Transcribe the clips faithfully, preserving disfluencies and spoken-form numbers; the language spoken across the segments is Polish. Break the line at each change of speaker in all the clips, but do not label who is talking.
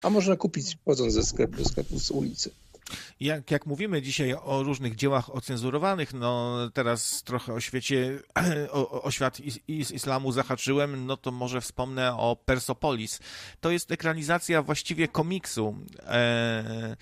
A można kupić chodząc ze sklepu do sklepu z ulicy.
Jak, jak mówimy dzisiaj o różnych dziełach ocenzurowanych, no teraz trochę o świecie, o, o świat is, is, islamu zahaczyłem, no to może wspomnę o Persepolis. To jest ekranizacja właściwie komiksu, e,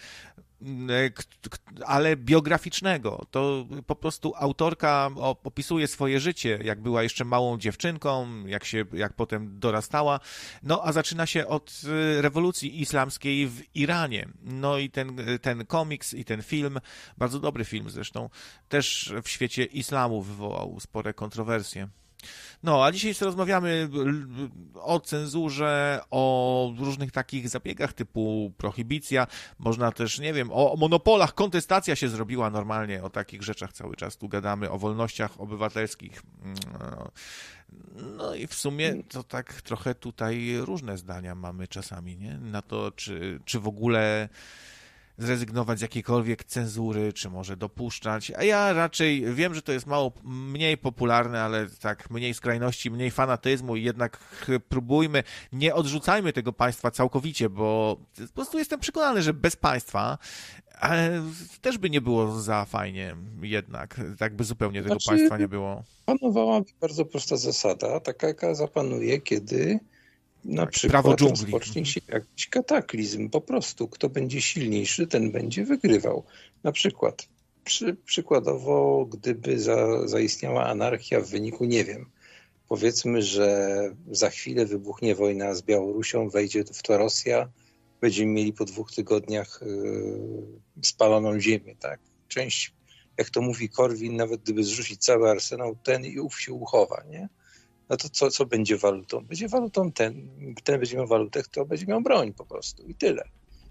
ale biograficznego. To po prostu autorka opisuje swoje życie, jak była jeszcze małą dziewczynką, jak się, jak potem dorastała. No a zaczyna się od rewolucji islamskiej w Iranie. No i ten, ten komiks i ten film, bardzo dobry film zresztą, też w świecie islamu wywołał spore kontrowersje. No, a dzisiaj rozmawiamy o cenzurze, o różnych takich zabiegach typu prohibicja, można też, nie wiem, o monopolach, kontestacja się zrobiła normalnie, o takich rzeczach cały czas tu gadamy, o wolnościach obywatelskich. No i w sumie to tak trochę tutaj różne zdania mamy czasami, nie? Na to, czy, czy w ogóle zrezygnować z jakiejkolwiek cenzury, czy może dopuszczać, a ja raczej wiem, że to jest mało, mniej popularne, ale tak mniej skrajności, mniej fanatyzmu i jednak próbujmy, nie odrzucajmy tego państwa całkowicie, bo po prostu jestem przekonany, że bez państwa też by nie było za fajnie jednak, tak by zupełnie tego znaczy, państwa nie było.
Panowałaby bardzo prosta zasada, taka jaka zapanuje, kiedy na przykład rozpocznie się jakiś kataklizm. Po prostu kto będzie silniejszy, ten będzie wygrywał. Na przykład, przy, przykładowo, gdyby za, zaistniała anarchia w wyniku, nie wiem, powiedzmy, że za chwilę wybuchnie wojna z Białorusią, wejdzie w to Rosja, będziemy mieli po dwóch tygodniach yy, spaloną ziemię, tak? Część, jak to mówi Korwin, nawet gdyby zrzucić cały arsenał, ten i ów się uchowa, nie? No to co, co będzie walutą? Będzie walutą ten, ten będzie miał walutę, kto będzie miał broń po prostu i tyle.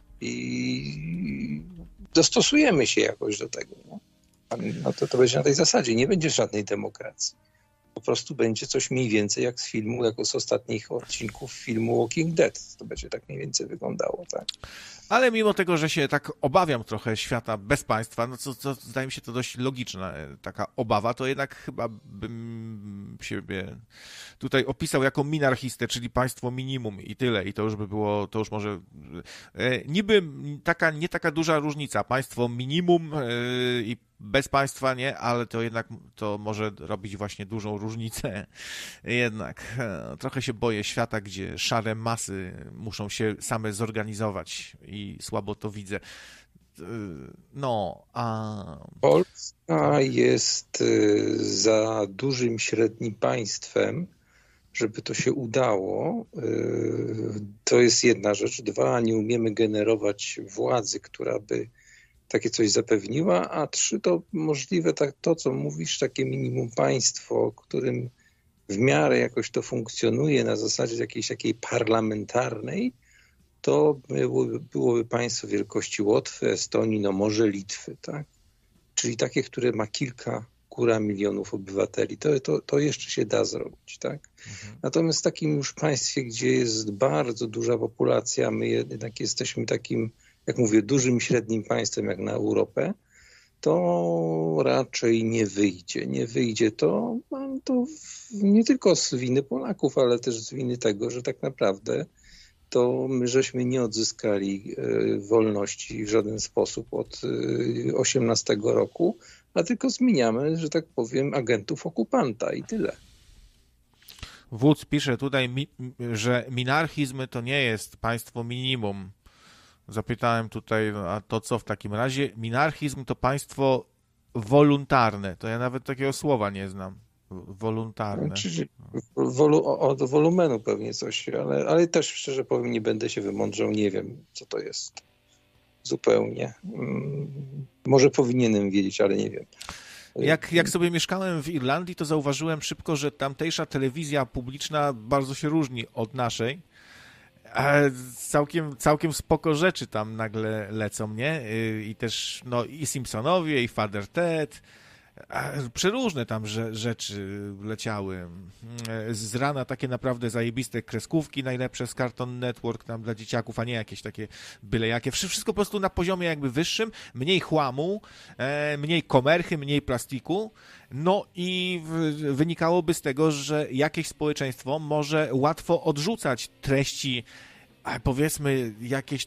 I dostosujemy się jakoś do tego. No, no to, to będzie na tej zasadzie. Nie będzie żadnej demokracji. Po prostu będzie coś mniej więcej jak z filmu, jako z ostatnich odcinków filmu Walking Dead. To będzie tak mniej więcej wyglądało, tak?
Ale mimo tego, że się tak obawiam trochę świata bez państwa, no co, co zdaje mi się to dość logiczna taka obawa, to jednak chyba bym siebie tutaj opisał jako minarchistę, czyli państwo minimum i tyle. I to już by było, to już może e, niby taka, nie taka duża różnica. Państwo minimum e, i bez państwa nie, ale to jednak to może robić właśnie dużą różnicę. Jednak e, trochę się boję świata, gdzie szare masy muszą się same zorganizować i słabo to widzę. No, a...
Polska jest za dużym średnim państwem, żeby to się udało. To jest jedna rzecz. Dwa, nie umiemy generować władzy, która by takie coś zapewniła, a trzy, to możliwe tak, to, co mówisz, takie minimum państwo, którym w miarę jakoś to funkcjonuje na zasadzie jakiejś takiej parlamentarnej, to byłoby, byłoby państwo wielkości Łotwy, Estonii, no może Litwy, tak? Czyli takie, które ma kilka góra milionów obywateli. To, to, to jeszcze się da zrobić, tak? Mhm. Natomiast w takim już państwie, gdzie jest bardzo duża populacja, my jednak jesteśmy takim, jak mówię, dużym, średnim państwem jak na Europę, to raczej nie wyjdzie. Nie wyjdzie to, to nie tylko z winy Polaków, ale też z winy tego, że tak naprawdę to my żeśmy nie odzyskali wolności w żaden sposób od osiemnastego roku, a tylko zmieniamy, że tak powiem, agentów okupanta i tyle.
Wódz pisze tutaj, że minarchizm to nie jest państwo minimum. Zapytałem tutaj, a to co w takim razie? Minarchizm to państwo woluntarne. To ja nawet takiego słowa nie znam. Woluntarne.
Czyli wolu, od wolumenu pewnie coś, ale, ale też szczerze powiem, nie będę się wymądrzał, nie wiem, co to jest. Zupełnie. Może powinienem wiedzieć, ale nie wiem.
Jak, jak sobie mieszkałem w Irlandii, to zauważyłem szybko, że tamtejsza telewizja publiczna bardzo się różni od naszej. Całkiem, całkiem spoko rzeczy tam nagle lecą, nie? I też no, i Simpsonowie, i Father Ted. Przeróżne tam rzeczy leciały. Z rana takie naprawdę zajebiste kreskówki, najlepsze z Cartoon Network tam dla dzieciaków, a nie jakieś takie byle jakie. Wszystko po prostu na poziomie jakby wyższym, mniej chłamu, mniej komerchy, mniej plastiku. No i wynikałoby z tego, że jakieś społeczeństwo może łatwo odrzucać treści powiedzmy jakieś